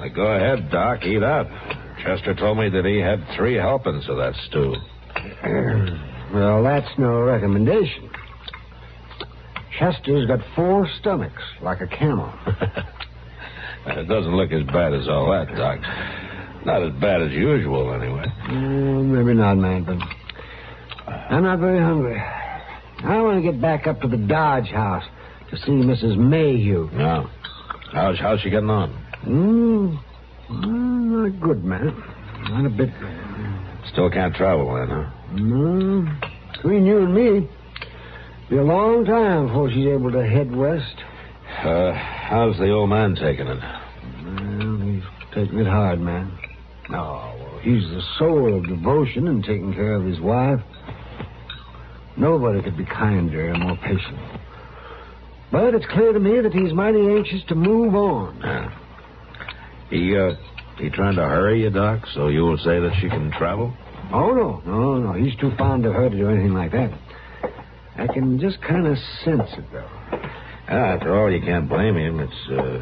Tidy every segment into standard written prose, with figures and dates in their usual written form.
Go ahead, Doc. Eat up. Chester told me that he had 3 helpings of that stew. Well, that's no recommendation. Chester's got 4 stomachs, like a camel. It doesn't look as bad as all that, Doc. Not as bad as usual, anyway. Maybe not, man, but I'm not very hungry. I want to get back up to the Dodge house to see Mrs. Mayhew. No. How's she getting on? Not good, man. Not a bit. Still can't travel then, huh? No. Between you and me, be a long time before she's able to head west. How's the old man taking it? Well, he's taking it hard, man. Oh, well, he's the soul of devotion and taking care of his wife. Nobody could be kinder and more patient. But it's clear to me that he's mighty anxious to move on. He trying to hurry you, Doc, so you will say that she can travel? Oh, no. He's too fond of her to do anything like that. I can just kind of sense it, though. After all, you can't blame him. It's,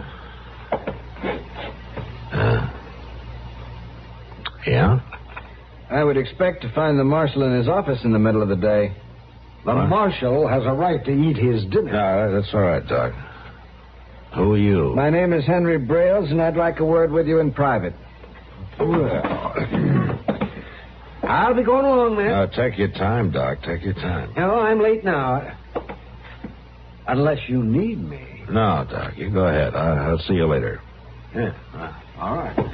Yeah? I would expect to find the marshal in his office in the middle of the day. The marshal has a right to eat his dinner. No, that's all right, Doc. Who are you? My name is Henry Brailes, and I'd like a word with you in private. Well, I'll be going along, man. Take your time, Doc. Take your time. No, I'm late now. Unless you need me. No, Doc. You go ahead. I'll see you later. Yeah. All right.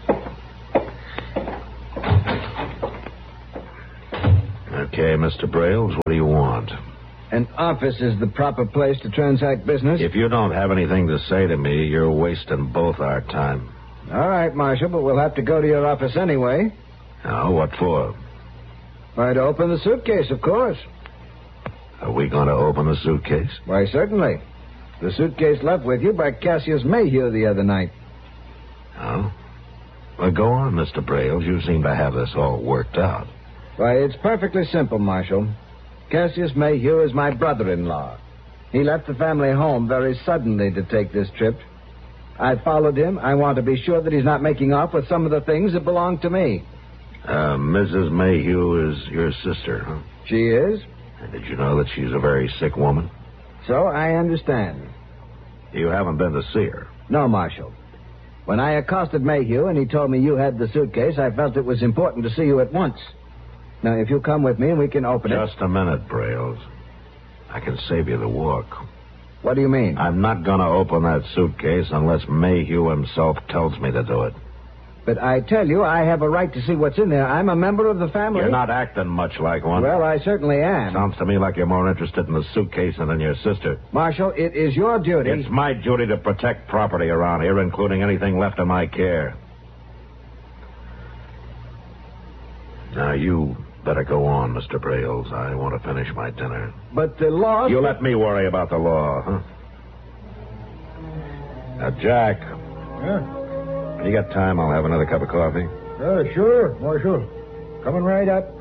Okay, Mr. Brailes, what do you want? An office is the proper place to transact business. If you don't have anything to say to me, you're wasting both our time. All right, Marshal, but we'll have to go to your office anyway. Now, what for? Why, to open the suitcase, of course. Are we going to open the suitcase? Why, certainly. The suitcase left with you by Cassius Mayhew the other night. Oh? Well, go on, Mr. Brailes. You seem to have this all worked out. Why, it's perfectly simple, Marshal. Cassius Mayhew is my brother-in-law. He left the family home very suddenly to take this trip. I followed him. I want to be sure that he's not making off with some of the things that belong to me. Mrs. Mayhew is your sister, huh? She is? And did you know that she's a very sick woman? So I understand. You haven't been to see her? No, Marshal. When I accosted Mayhew and he told me you had the suitcase, I felt it was important to see you at once. Now, if you come with me, we can open it. Just a minute, Brailes. I can save you the walk. What do you mean? I'm not going to open that suitcase unless Mayhew himself tells me to do it. But I tell you, I have a right to see what's in there. I'm a member of the family. You're not acting much like one. Well, I certainly am. Sounds to me like you're more interested in the suitcase than in your sister. Marshal, it is your duty. It's my duty to protect property around here, including anything left in my care. Now, you better go on, Mr. Brailes. I want to finish my dinner. But the law... You let me worry about the law, huh? Now, Jack. Yeah? You got time? I'll have another cup of coffee. Sure, Marshal. Coming right up.